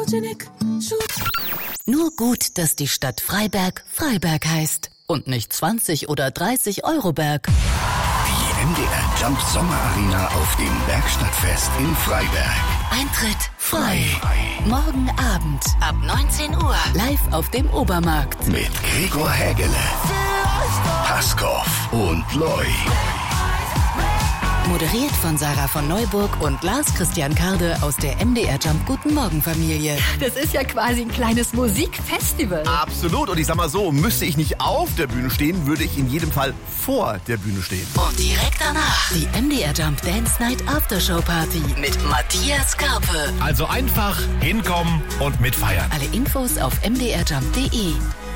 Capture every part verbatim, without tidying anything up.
Nur gut, dass die Stadt Freiberg Freiberg heißt und nicht zwanzig oder dreißig Euroberg. Die M D R Jump Sommerarena auf dem Bergstadtfest in Freiberg. Eintritt frei. Morgen Abend ab neunzehn Uhr live auf dem Obermarkt. Mit Gregor Hägele, Paskov und Loy. Moderiert von Sarah von Neuburg und Lars Christian Karde aus der M D R Jump Guten Morgen Familie. Das ist ja quasi ein kleines Musikfestival. Absolut. Und ich sag mal so, müsste ich nicht auf der Bühne stehen, würde ich in jedem Fall vor der Bühne stehen. Und direkt danach die M D R Jump Dance Night Aftershow Party mit Matthias Karpe. Also einfach hinkommen und mitfeiern. Alle Infos auf m d r jump punkt d e.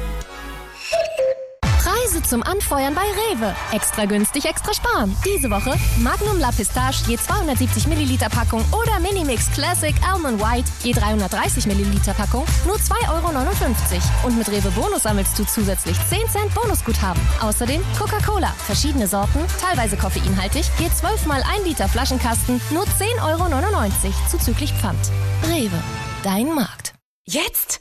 Preise zum Anfeuern bei Rewe. Extra günstig, extra sparen. Diese Woche Magnum La Pistache je zweihundertsiebzig Milliliter Packung oder Minimix Classic Almond White je dreihundertdreißig Milliliter Packung nur zwei Euro neunundfünfzig. Und mit Rewe Bonus sammelst du zusätzlich zehn Cent Bonusguthaben. Außerdem Coca-Cola, verschiedene Sorten, teilweise koffeinhaltig, je zwölf mal ein Liter Flaschenkasten nur zehn Euro neunundneunzig zuzüglich Pfand. Rewe, dein Markt. Jetzt?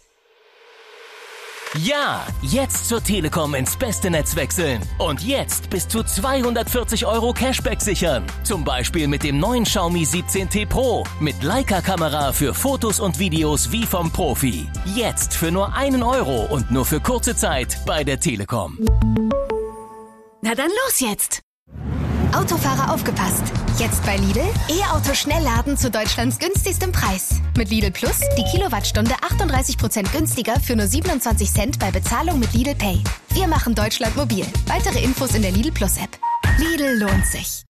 Ja, jetzt zur Telekom ins beste Netz wechseln. Und jetzt bis zu zweihundertvierzig Euro Cashback sichern. Zum Beispiel mit dem neuen Xiaomi siebzehn T Pro. Mit Leica-Kamera für Fotos und Videos wie vom Profi. Jetzt für nur einen Euro und nur für kurze Zeit bei der Telekom. Na dann los jetzt! Autofahrer aufgepasst. Jetzt bei Lidl E-Auto Schnellladen zu Deutschlands günstigstem Preis. Mit Lidl Plus die Kilowattstunde achtunddreißig Prozent günstiger für nur siebenundzwanzig Cent bei Bezahlung mit Lidl Pay. Wir machen Deutschland mobil. Weitere Infos in der Lidl Plus App. Lidl lohnt sich.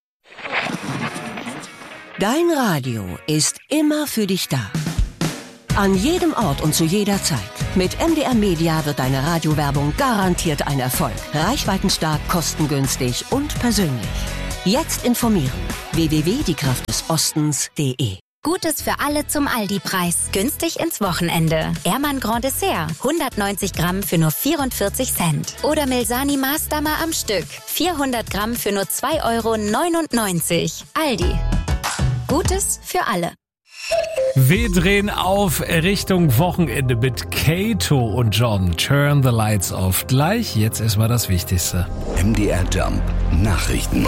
Dein Radio ist immer für dich da. An jedem Ort und zu jeder Zeit. Mit M D R Media wird deine Radiowerbung garantiert ein Erfolg. Reichweitenstark, kostengünstig und persönlich. Jetzt informieren. w w w punkt die kraft des ostens punkt d e. Gutes für alle zum Aldi-Preis. Günstig ins Wochenende. Ermann Grand Dessert. hundertneunzig Gramm für nur vierundvierzig Cent. Oder Milsani Maßdammer am Stück. vierhundert Gramm für nur zwei Euro neunundneunzig. Aldi. Gutes für alle. Wir drehen auf Richtung Wochenende mit Kato und John. Turn the lights off. Gleich, jetzt erstmal das Wichtigste. M D R Jump Nachrichten.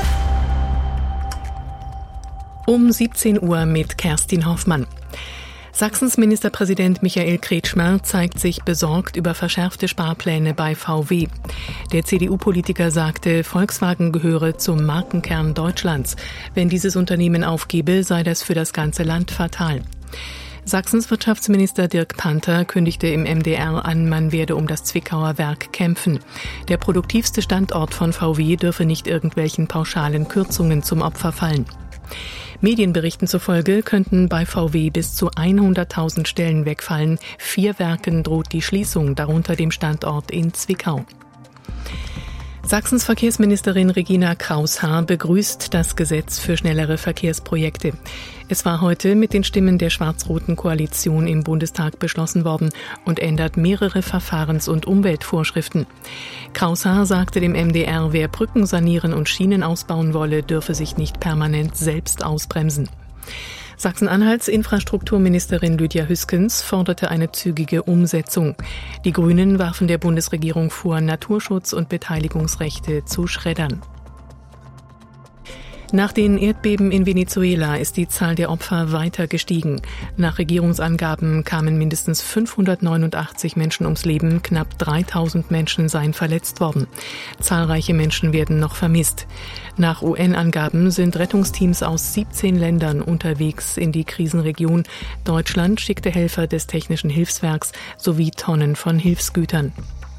Um siebzehn Uhr mit Kerstin Hoffmann. Sachsens Ministerpräsident Michael Kretschmer zeigt sich besorgt über verschärfte Sparpläne bei V W. Der C D U-Politiker sagte, Volkswagen gehöre zum Markenkern Deutschlands. Wenn dieses Unternehmen aufgebe, sei das für das ganze Land fatal. Sachsens Wirtschaftsminister Dirk Panther kündigte im M D R an, man werde um das Zwickauer Werk kämpfen. Der produktivste Standort von V W dürfe nicht irgendwelchen pauschalen Kürzungen zum Opfer fallen. Medienberichten zufolge könnten bei V W bis zu hunderttausend Stellen wegfallen. Vier Werken droht die Schließung, darunter dem Standort in Zwickau. Sachsens Verkehrsministerin Regina Kraus-Haar begrüßt das Gesetz für schnellere Verkehrsprojekte. Es war heute mit den Stimmen der schwarz-roten Koalition im Bundestag beschlossen worden und ändert mehrere Verfahrens- und Umweltvorschriften. Kraus-Haar sagte dem M D R, wer Brücken sanieren und Schienen ausbauen wolle, dürfe sich nicht permanent selbst ausbremsen. Sachsen-Anhalts Infrastrukturministerin Lydia Hüskens forderte eine zügige Umsetzung. Die Grünen warfen der Bundesregierung vor, Naturschutz und Beteiligungsrechte zu schreddern. Nach den Erdbeben in Venezuela ist die Zahl der Opfer weiter gestiegen. Nach Regierungsangaben kamen mindestens fünfhundertneunundachtzig Menschen ums Leben, knapp dreitausend Menschen seien verletzt worden. Zahlreiche Menschen werden noch vermisst. Nach U N-Angaben sind Rettungsteams aus siebzehn Ländern unterwegs in die Krisenregion. Deutschland schickte Helfer des Technischen Hilfswerks sowie Tonnen von Hilfsgütern.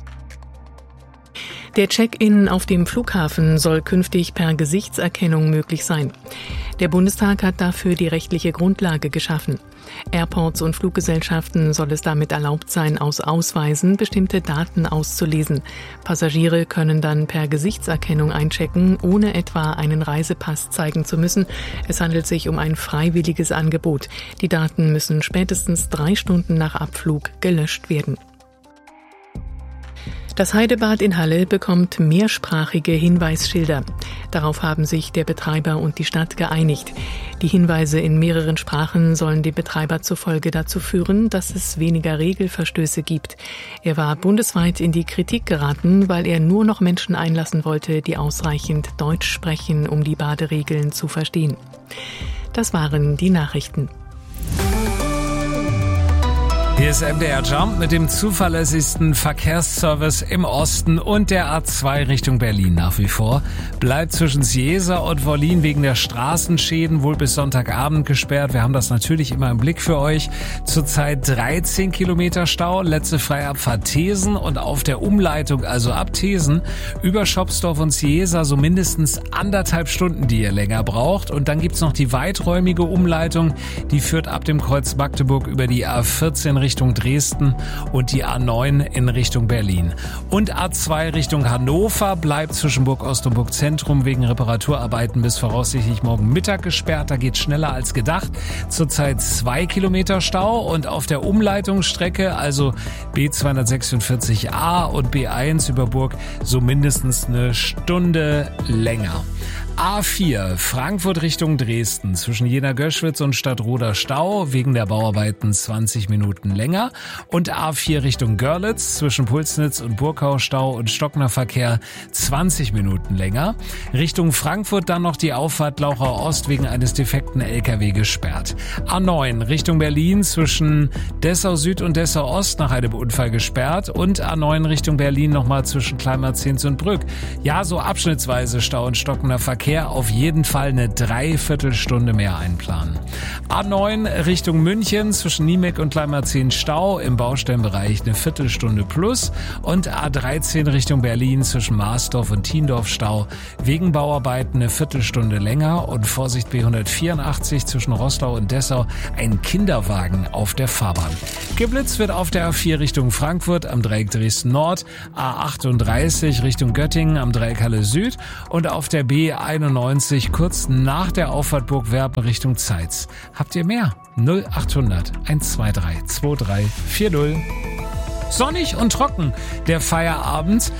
Der Check-in auf dem Flughafen soll künftig per Gesichtserkennung möglich sein. Der Bundestag hat dafür die rechtliche Grundlage geschaffen. Airports und Fluggesellschaften soll es damit erlaubt sein, aus Ausweisen bestimmte Daten auszulesen. Passagiere können dann per Gesichtserkennung einchecken, ohne etwa einen Reisepass zeigen zu müssen. Es handelt sich um ein freiwilliges Angebot. Die Daten müssen spätestens drei Stunden nach Abflug gelöscht werden. Das Heidebad in Halle bekommt mehrsprachige Hinweisschilder. Darauf haben sich der Betreiber und die Stadt geeinigt. Die Hinweise in mehreren Sprachen sollen dem Betreiber zufolge dazu führen, dass es weniger Regelverstöße gibt. Er war bundesweit in die Kritik geraten, weil er nur noch Menschen einlassen wollte, die ausreichend Deutsch sprechen, um die Baderegeln zu verstehen. Das waren die Nachrichten. Hier ist M D R Jump mit dem zuverlässigsten Verkehrsservice im Osten und der A zwei Richtung Berlin nach wie vor. Bleibt zwischen Siesa und Wollin wegen der Straßenschäden wohl bis Sonntagabend gesperrt. Wir haben das natürlich immer im Blick für euch. Zurzeit dreizehn Kilometer Stau, letzte Freiabfahrt Thesen und auf der Umleitung, also ab Thesen, über Schopsdorf und Siesa so mindestens anderthalb Stunden, die ihr länger braucht. Und dann gibt's noch die weiträumige Umleitung, die führt ab dem Kreuz Magdeburg über die A vierzehn Richtung Richtung Dresden und die A neun in Richtung Berlin. Und A zwei Richtung Hannover bleibt zwischen Burg Ost und Burg Zentrum wegen Reparaturarbeiten bis voraussichtlich morgen Mittag gesperrt. Da geht schneller als gedacht. Zurzeit zwei Kilometer Stau und auf der Umleitungsstrecke, also B zweihundertsechsundvierzig a und B eins über Burg, so mindestens eine Stunde länger. A vier Frankfurt Richtung Dresden zwischen Jena-Göschwitz und Stadtroda Stau wegen der Bauarbeiten zwanzig Minuten länger und A vier Richtung Görlitz zwischen Pulsnitz und Burkau Stau und Stockner Verkehr zwanzig Minuten länger. Richtung Frankfurt dann noch die Auffahrt Lauchau Ost wegen eines defekten L K W gesperrt. A neun Richtung Berlin zwischen Dessau Süd und Dessau Ost nach einem Unfall gesperrt und A neun Richtung Berlin nochmal zwischen Kleinmarzens und Brück. Ja, so abschnittsweise Stau und Stockner Verkehr. Auf jeden Fall eine Dreiviertelstunde mehr einplanen. A neun Richtung München zwischen Niemek und Kleinmarzens Stau, im Baustellenbereich eine Viertelstunde plus und A dreizehn Richtung Berlin zwischen Marsdorf und Tiendorf Stau wegen Bauarbeiten eine Viertelstunde länger und Vorsicht B hundertvierundachtzig zwischen Rostock und Dessau ein Kinderwagen auf der Fahrbahn. Geblitzt wird auf der A vier Richtung Frankfurt am Dreieck Dresden Nord, A achtunddreißig Richtung Göttingen am Dreieck Halle Süd und auf der B einundneunzig kurz nach der Auffahrt Burg Werben Richtung Zeitz. Habt ihr mehr? null achthundert hundertzweiundzwanzig zweiunddreißig vierzig. Sonnig und trocken der Feierabend.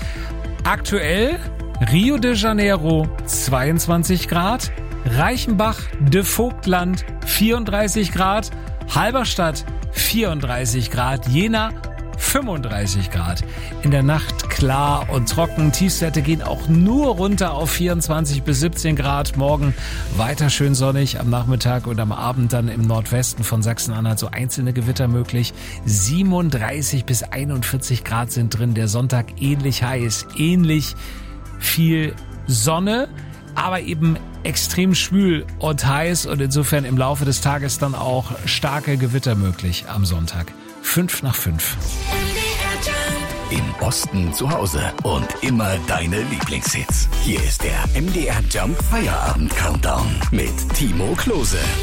Aktuell Rio de Janeiro zweiundzwanzig Grad, Reichenbach de Vogtland vierunddreißig Grad, Halberstadt vierunddreißig Grad, Jena fünfunddreißig Grad. In der Nacht klar und trocken. Tiefstwerte gehen auch nur runter auf vierundzwanzig bis siebzehn Grad. Morgen weiter schön sonnig. Am Nachmittag und am Abend dann im Nordwesten von Sachsen-Anhalt so einzelne Gewitter möglich. siebenunddreißig bis einundvierzig Grad sind drin. Der Sonntag ähnlich heiß. Ähnlich viel Sonne, aber eben extrem schwül und heiß und insofern im Laufe des Tages dann auch starke Gewitter möglich am Sonntag. Fünf nach fünf. Im Osten zu Hause und immer deine Lieblingshits. Hier ist der M D R Jump Feierabend Countdown mit Timo Klose.